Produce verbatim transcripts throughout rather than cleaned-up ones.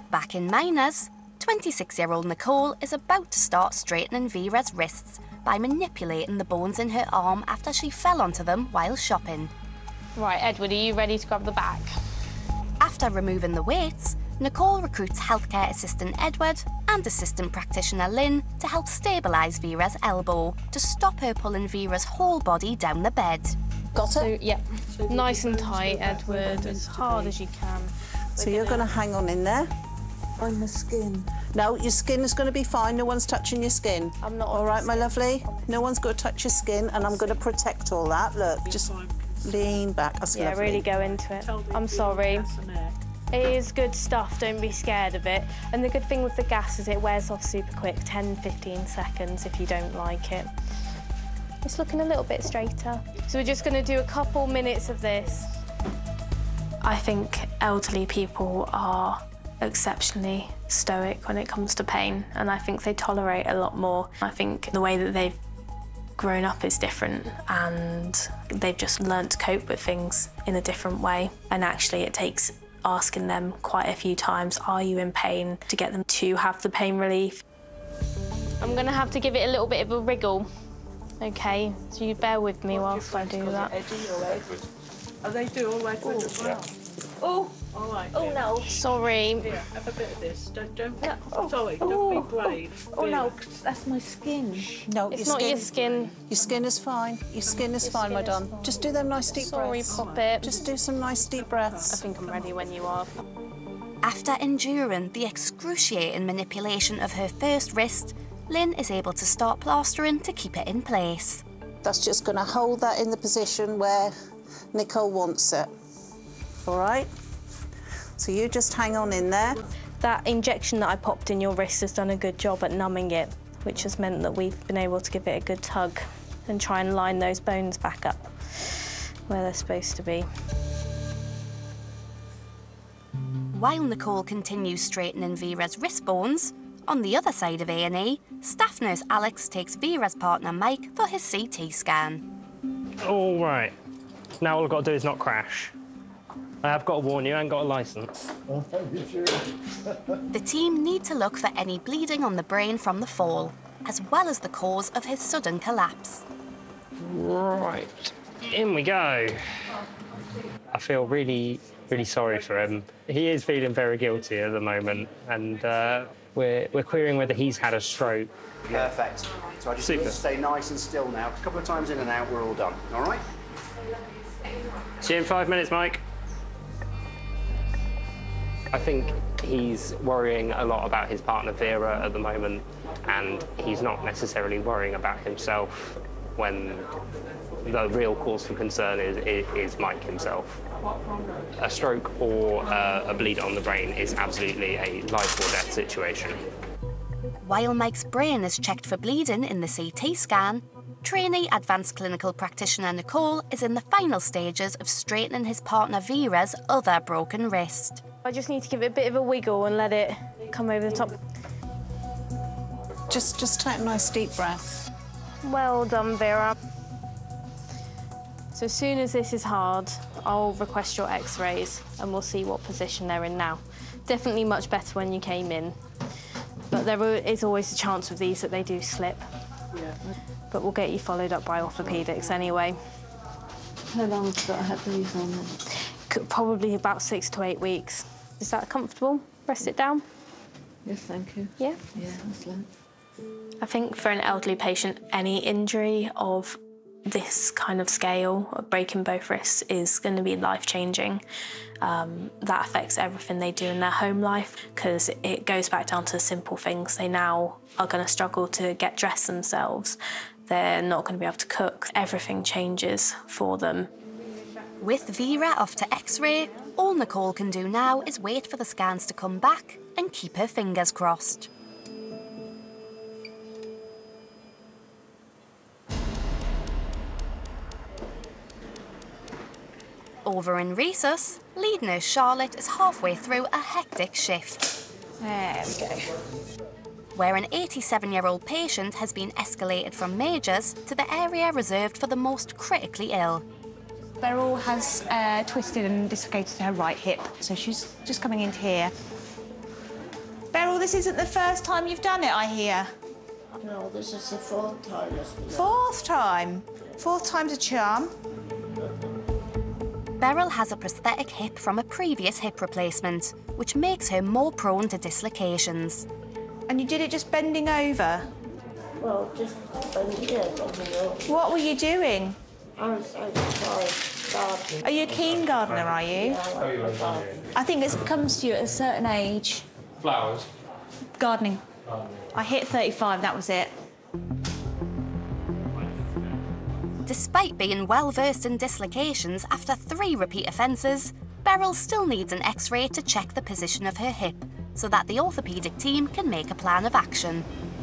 Back in Miners, twenty-six-year-old Nicole is about to start straightening Vera's wrists by manipulating the bones in her arm after she fell onto them while shopping. Right, Edward, are you ready to grab the back? After removing the weights, Nicole recruits healthcare assistant Edward and assistant practitioner Lynn to help stabilise Vera's elbow to stop her pulling Vera's whole body down the bed. Got it? So, yeah, nice and tight, Edward, as hard as you can. So you're going to hang on in there. On the skin. No, your skin is going to be fine. No one's touching your skin. I'm not. All right, my lovely? No one's going to touch your skin, and I'm going to protect all that. Look, just lean back. That's Yeah, lovely. really go into it. I'm sorry. It is good stuff, don't be scared of it. And the good thing with the gas is it wears off super quick, ten, fifteen seconds if you don't like it. It's looking a little bit straighter. So we're just going to do a couple minutes of this. I think elderly people are exceptionally stoic when it comes to pain, and I think they tolerate a lot more. I think the way that they've grown up is different, and they've just learnt to cope with things in a different way. And actually it takes asking them quite a few times, are you in pain, to get them to have the pain relief. I'm going to have to give it a little bit of a wriggle. OK, so you bear with me whilst I do that. Oh, they do all Edward as well. Oh, all right. oh no. Sorry. Here, have a bit of this. Don't, don't. No. Oh. Sorry, Oh. don't be brave. Oh no, that's my skin. No, it's your not skin, your skin. Your skin is fine. Your skin is fine, my skin is darling. Just do them nice deep Sorry, breaths. Poppet. Just do some nice deep I breaths. think I'm ready when you are. After enduring the excruciating manipulation of her first wrist, Lynn is able to start plastering to keep it in place. That's just going to hold that in the position where Nicole wants it. All right? So you just hang on in there. That injection that I popped in your wrist has done a good job at numbing it, which has meant that we've been able to give it a good tug and try and line those bones back up where they're supposed to be. While Nicole continues straightening Vera's wrist bones, on the other side of A and E, staff nurse Alex takes Vera's partner Mike for his C T scan. All right. Now all I've got to do is not crash. I have got to warn you, I ain't got a licence. The team need to look for any bleeding on the brain from the fall, as well as the cause of his sudden collapse. Right. In we go. I feel really, really sorry for him. He is feeling very guilty at the moment, and uh, we're, we're querying whether he's had a stroke. Perfect. So I just Super. need to stay nice and still now. A couple of times in and out, we're all done. All right? See you in five minutes, Mike. I think he's worrying a lot about his partner Vera at the moment, and he's not necessarily worrying about himself when the real cause for concern is, is, is Mike himself. A stroke or uh, a bleed on the brain is absolutely a life or death situation. While Mike's brain is checked for bleeding in the C T scan, trainee advanced clinical practitioner Nicole is in the final stages of straightening his partner Vera's other broken wrist. I just need to give it a bit of a wiggle and let it come over the top. Just, just take a nice deep breath. Well done, Vera. So as soon as this is hard, I'll request your x-rays and we'll see what position they're in now. Definitely much better when you came in, but there is always a chance with these that they do slip. Yeah. But we'll get you followed up by orthopaedics anyway. How long have I had these on then? Could- Probably about six to eight weeks. Is that comfortable? Rest it down? Yes, thank you. Yeah? Yeah, that's lovely. I think for an elderly patient, any injury of this kind of scale, of breaking both wrists, is going to be life-changing. Um, that affects everything they do in their home life, because it goes back down to simple things. They now are going to struggle to get dressed themselves. They're not going to be able to cook. Everything changes for them. With Vera off to X-ray, all Nicole can do now is wait for the scans to come back and keep her fingers crossed. Over in Resus, lead nurse Charlotte is halfway through a hectic shift. There we go. Where an eighty-seven-year-old patient has been escalated from majors to the area reserved for the most critically ill. Beryl has uh, twisted and dislocated her right hip, so she's just coming into here. this isn't the first time you've done it, I hear. No, this is the fourth time. Fourth time? Fourth time's a charm. Beryl has a prosthetic hip from a previous hip replacement, which makes her more prone to dislocations. And you did it just bending over? Well, just bending, yeah, bending over. What were you doing? I was outside gardening. Are you a keen gardener, are you? Yeah, I like my garden. I think this comes to you at a certain age. Flowers? Gardening. I hit thirty-five, that was it. Despite being well versed in dislocations after three repeat offences, Beryl still needs an X-ray to check the position of her hip, so that the orthopaedic team can make a plan of action.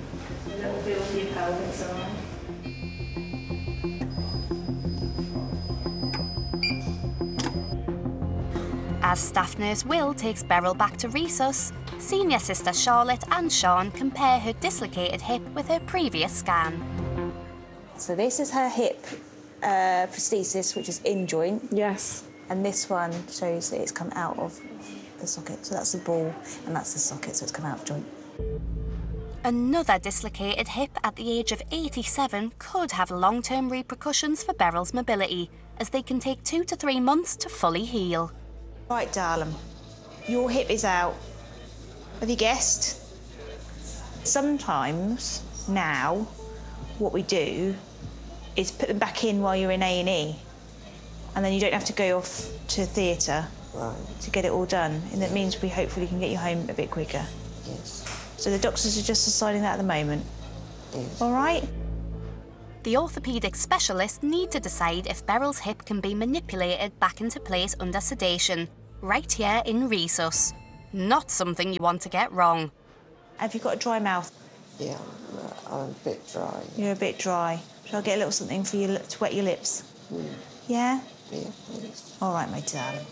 As staff nurse Will takes Beryl back to resus, senior sister Charlotte and Sean compare her dislocated hip with her previous scan. So this is her hip uh, prosthesis, which is in joint. Yes. And this one shows that it's come out of the socket. So that's the ball, and that's the socket, so it's come out of joint. Another dislocated hip at the age of eighty-seven could have long-term repercussions for Beryl's mobility, as they can take two to three months to fully heal. Right, darling. Your hip is out. Have you guessed? Sometimes, now, what we do is put them back in while you're in A and E, and then you don't have to go off to theatre Right. to get it all done, and that means we hopefully can get you home a bit quicker. Yes. So the doctors are just deciding that at the moment. Yes. All right? The orthopaedic specialists need to decide if Beryl's hip can be manipulated back into place under sedation, right here in resus. Not something you want to get wrong. Have you got a dry mouth? Yeah, I'm, uh, I'm a bit dry. You're a bit dry. Shall I get a little something for you to wet your lips? Mm. Yeah? Yeah, please. All right, my darling.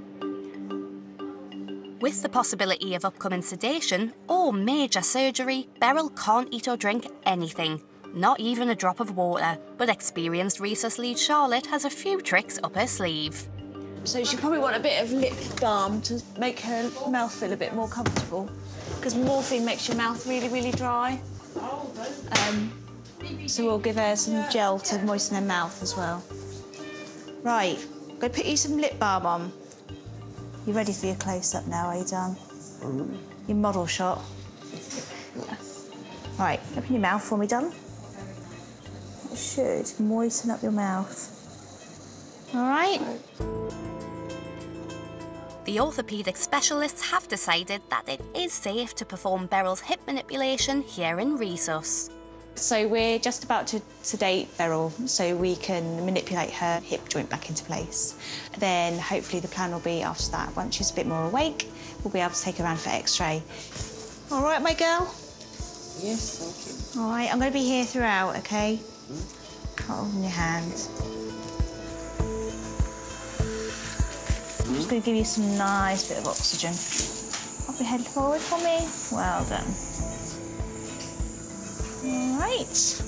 With the possibility of upcoming sedation or major surgery, Beryl can't eat or drink anything, not even a drop of water. But experienced resus lead Charlotte has a few tricks up her sleeve. So she probably want a bit of lip balm to make her mouth feel a bit more comfortable, because morphine makes your mouth really, really dry. Um, so we'll give her some gel to moisten her mouth as well. Right, I'm going to put you some lip balm on. You ready for your close-up now, are you done? Mm. Your model shot. Right, open your mouth for me, done? It should moisten up your mouth. All right? The orthopaedic specialists have decided that it is safe to perform Beryl's hip manipulation here in resus. So we're just about to sedate Beryl so we can manipulate her hip joint back into place. Then hopefully the plan will be after that, once she's a bit more awake, we'll be able to take her around for X-ray. All right, my girl? Yes, thank you. All right, I'm going to be here throughout, OK? Hold in your hand. I'm just going to give you some nice bit of oxygen. Pop your head forward for me. Well done. All right.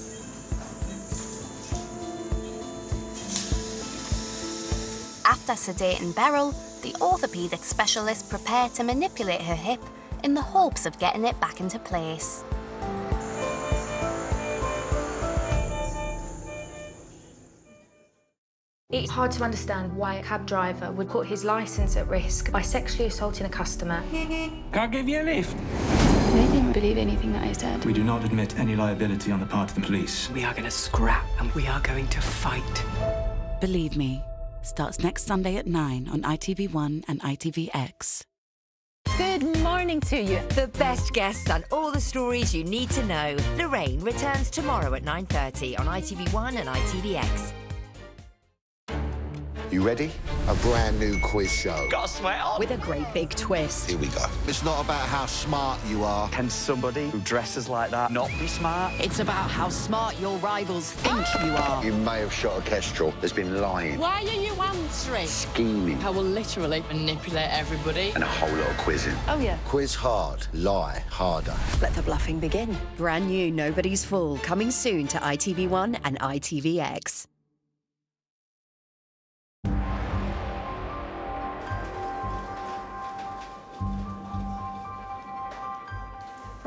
After sedating Beryl, the orthopaedic specialists prepare to manipulate her hip in the hopes of getting it back into place. It's hard to understand why a cab driver would put his licence at risk by sexually assaulting a customer. Can I give you a lift? They didn't believe anything that I said. We do not admit any liability on the part of the police. We are going to scrap and we are going to fight. Believe Me starts next Sunday at nine on I T V one and I T V X. Good morning to you. The best guests and all the stories you need to know. Lorraine returns tomorrow at nine thirty on I T V one and I T V X. You ready? A brand new quiz show. Got a sweat on? With a great big twist. Here we go. It's not about how smart you are. Can somebody who dresses like that not be smart? It's about how smart your rivals think you are. You may have shot a kestrel that's been lying. Why are you answering? Scheming. I will literally manipulate everybody. And a whole lot of quizzing. Oh, yeah. Quiz hard, lie harder. Let the bluffing begin. Brand new Nobody's Fool, coming soon to I T V one and I T V X.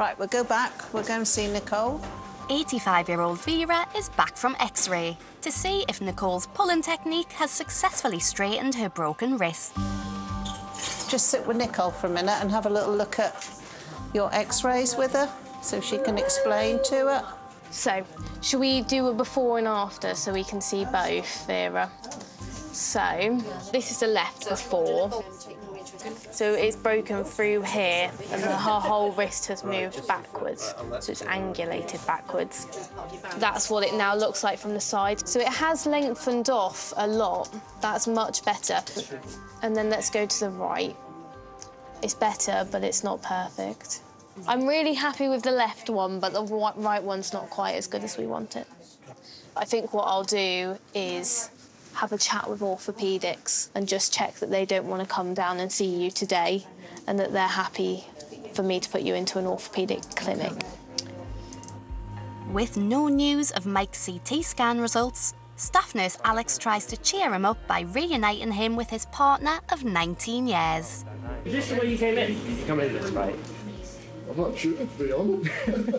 Right, we'll go back. We'll go and see Nicole. eighty-five-year-old Vera is back from X-ray to see if Nicole's pulling technique has successfully straightened her broken wrist. Just sit with Nicole for a minute and have a little look at your X-rays with her so she can explain to her. So, shall we do a before and after so we can see both, Vera? So, this is the left before. So it's broken through here and the, her whole wrist has moved backwards, so it's angulated backwards. That's what it now looks like from the side. So it has lengthened off a lot. That's much better. And then let's go to the right. It's better, but it's not perfect. I'm really happy with the left one, but the right one's not quite as good as we want it. I think what I'll do is have a chat with orthopaedics and just check that they don't want to come down and see you today and that they're happy for me to put you into an orthopaedic clinic. With no news of Mike's C T scan results, staff nurse Alex tries to cheer him up by reuniting him with his partner of nineteen years. Is this the way you came in? Did you come in this way? I'm not sure, to be honest.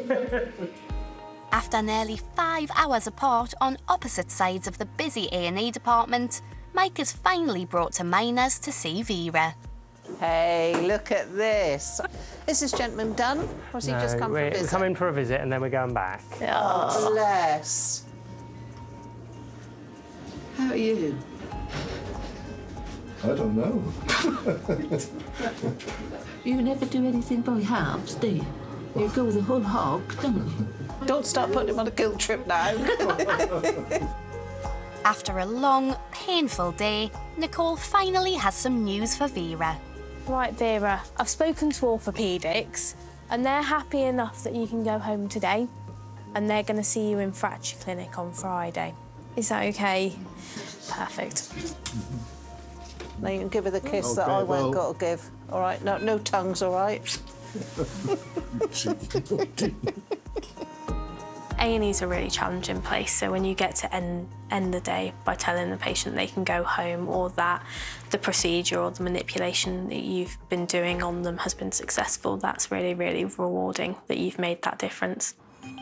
After nearly five hours apart on opposite sides of the busy A and E department, Mike is finally brought to Miners to see Vera. Hey, look at this. Is this gentleman done, or has he No, just come for we're a visit? coming for a visit and then we're going back. Oh, bless. How are you? I don't know. You never do anything by halves, do you? You go the whole hog, don't you? Don't start putting him on a guilt trip now. After a long, painful day, Nicole finally has some news for Vera. Right, Vera, I've spoken to orthopaedics and they're happy enough that you can go home today and they're going to see you in fracture clinic on Friday. Is that OK? Perfect. Now you can give her the kiss Okay, that I well. won't got to give. All right, no, no tongues, all right? A and E's a really challenging place, so when you get to end, end the day by telling the patient they can go home or that the procedure or the manipulation that you've been doing on them has been successful, that's really, really rewarding that you've made that difference.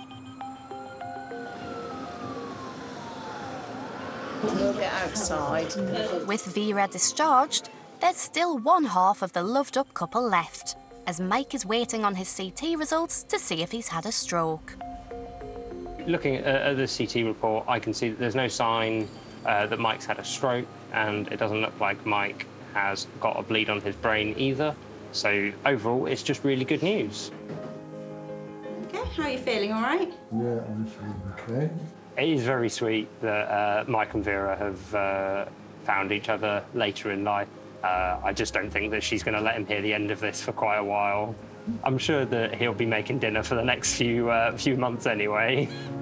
We'll get outside. With Vera discharged, there's still one half of the loved-up couple left, as Mike is waiting on his C T results to see if he's had a stroke. Looking at, at the C T report, I can see that there's no sign uh, that Mike's had a stroke, and it doesn't look like Mike has got a bleed on his brain either. So overall, it's just really good news. Okay, how are you feeling, all right? Yeah, I'm feeling okay. It is very sweet that uh, Mike and Vera have uh, found each other later in life. Uh, I just don't think that she's going to let him hear the end of this for quite a while. I'm sure that he'll be making dinner for the next few uh, few months anyway.